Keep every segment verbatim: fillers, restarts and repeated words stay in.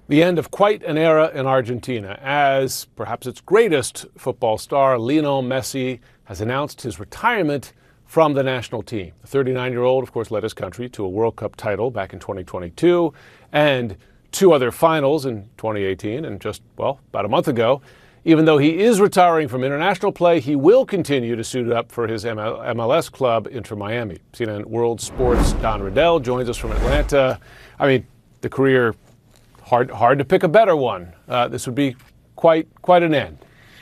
The end of quite an era in Argentina, as perhaps its greatest football star, Lionel Messi, has announced his retirement from the national team. The thirty-nine-year-old, of course, led his country to a World Cup title back in twenty twenty-two and two other finals in twenty eighteen and just, well, about a month ago. Even though he is retiring from international play, he will continue to suit up for his M L S club, Inter Miami. C N N World Sports' Don Riddell joins us from Atlanta. I mean, the career, hard hard to pick a better one. Uh, this would be quite quite an end.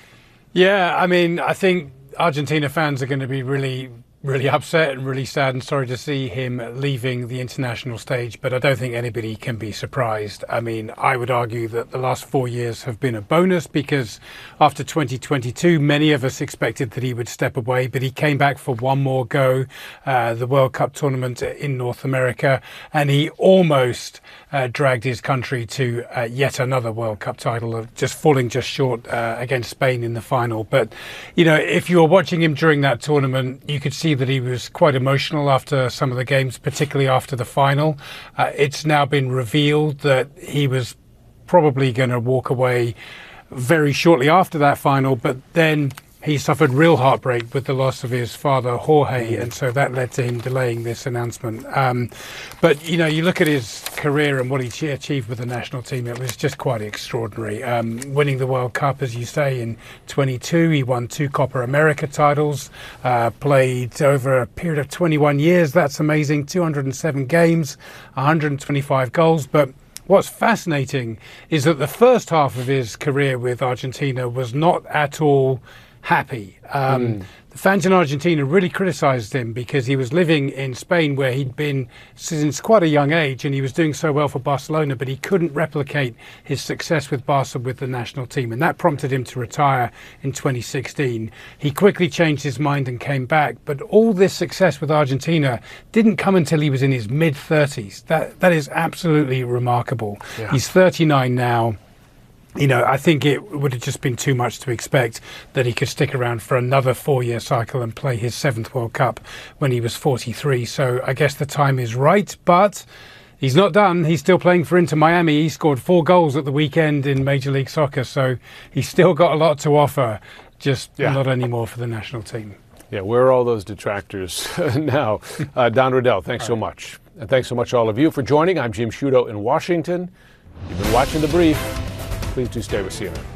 Yeah, I mean, I think Argentina fans are going to be really, really upset and really sad and sorry to see him leaving the international stage, but I don't think anybody can be surprised. I mean, I would argue that the last four years have been a bonus because after twenty twenty-two, many of us expected that he would step away, but he came back for one more go, uh, the World Cup tournament in North America, and he almost uh, dragged his country to uh, yet another World Cup title, of just falling just short uh, against Spain in the final. But, you know, if you were watching him during that tournament, you could see that he was quite emotional after some of the games, particularly after the final. Uh, it's now been revealed that he was probably going to walk away very shortly after that final, but then he suffered real heartbreak with the loss of his father, Jorge, and so that led to him delaying this announcement. Um, but, you know, you look at his career and what he achieved with the national team, it was just quite extraordinary. Um, winning the World Cup, as you say, in twenty-two, he won two Copa America titles, uh, played over a period of twenty-one years. That's amazing. two hundred seven games, one hundred twenty-five goals. But what's fascinating is that the first half of his career with Argentina was not at all happy. Um, mm. The fans in Argentina really criticised him because he was living in Spain where he'd been since quite a young age and he was doing so well for Barcelona, but he couldn't replicate his success with Barca with the national team, and that prompted him to retire in twenty sixteen. He quickly changed his mind and came back, but all this success with Argentina didn't come until he was in his mid-thirties. That That is absolutely remarkable. Yeah. He's thirty-nine now. You know, I think it would have just been too much to expect that he could stick around for another four-year cycle and play his seventh World Cup when he was forty-three. So I guess the time is right, but he's not done. He's still playing for Inter Miami. He scored four goals at the weekend in Major League Soccer, so he's still got a lot to offer, just yeah. not anymore for the national team. Yeah, where are all those detractors now? Uh, Don Riddell, thanks all so right. much. And thanks so much all of you for joining. I'm Jim Sciutto in Washington. You've been watching The Brief. Please do stay with C N N.